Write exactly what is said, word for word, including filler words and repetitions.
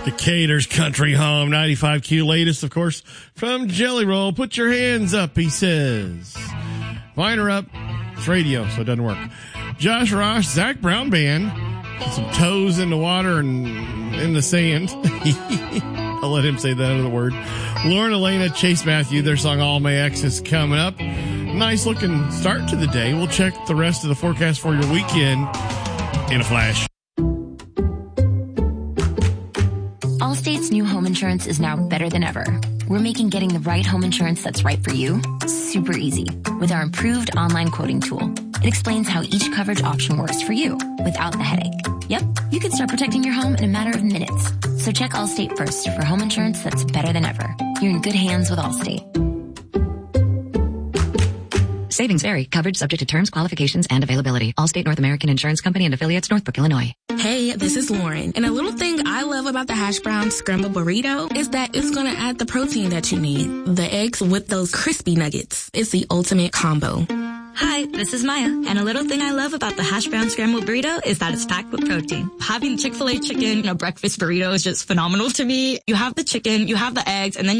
Decatur's country home, ninety-five Q. Latest, of course, from Jelly Roll. Put your hands up, he says. Vine her up. It's radio, so it doesn't work. Josh Ross, Zach Brown Band. Put some toes in the water and in the sand. I'll let him say that other word. Lauren Elena, Chase Matthew, their song All My Ex is coming up. Nice looking start to the day. We'll check the rest of the forecast for your weekend in a flash. Allstate's new home insurance is now better than ever. We're making getting the right home insurance that's right for you super easy with our improved online quoting tool. It explains how each coverage option works for you without the headache. Yep, you can start protecting your home in a matter of minutes. So check Allstate first for home insurance that's better than ever. You're in good hands with Allstate. Savings vary. Coverage subject to terms, qualifications, and availability. Allstate North American Insurance Company and affiliates, Northbrook, Illinois. Hey, this is Lauren. And a little thing I love about the hash brown scramble burrito is that it's going to add the protein that you need. The eggs with those crispy nuggets. It's the ultimate combo. Hi, this is Maya, and a little thing I love about the hash brown scrambled burrito is that it's packed with protein. Having Chick-fil-A chicken in a breakfast burrito is just phenomenal to me. You have the chicken, you have the eggs, and then